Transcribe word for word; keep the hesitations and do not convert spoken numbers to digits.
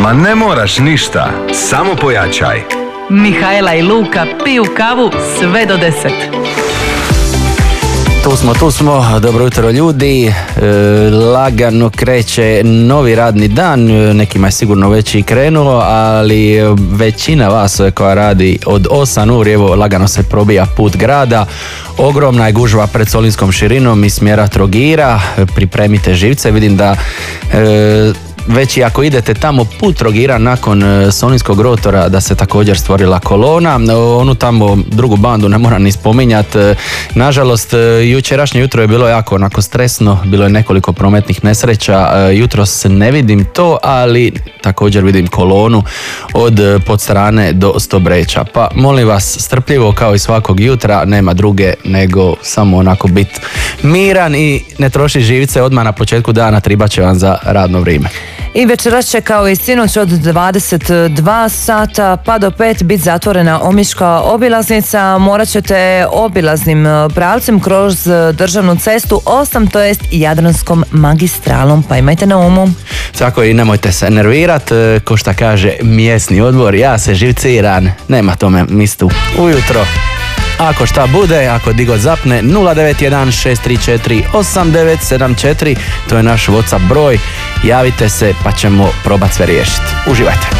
Ma ne moraš ništa, samo pojačaj. Mihajla i Luka piju kavu sve do deset. Tu smo, tu smo, dobro jutro ljudi, e, lagano kreće novi radni dan, nekima je sigurno već i krenulo, ali većina vas koja radi od osam uri, evo lagano se probija put grada, ogromna je gužva pred Solinskom širinom iz smjera Trogira, pripremite živce, vidim da e, već i ako idete tamo put Trogira nakon Solinskog rotora da se također stvorila kolona. Onu tamo drugu bandu ne moram ni spominjati. Nažalost, jučerašnje jutro je bilo jako onako stresno, bilo je nekoliko prometnih nesreća. Jutros ne vidim to, ali također vidim kolonu od Podstrane do Stobreća. Pa molim vas strpljivo kao i svakog jutra, nema druge nego samo onako biti miran i ne troši živice odmah na početku dana, tribat će vam za radno vrijeme. I večeras će kao i sinoć od dvadeset dva sata pa do pet biti zatvorena Omiška obilaznica. Morat ćete obilaznim pravcem kroz državnu cestu osam, to jest Jadranskom magistralom, pa imajte na umu. Tako i nemojte se nervirat, ko šta kaže mjesni odbor, ja se živciram, nema tome mistu ujutro. Ako šta bude, ako Digo zapne, nula devet jedan šest tri četiri osam devet sedam četiri, to je naš WhatsApp broj, javite se pa ćemo probati sve riješiti. Uživajte.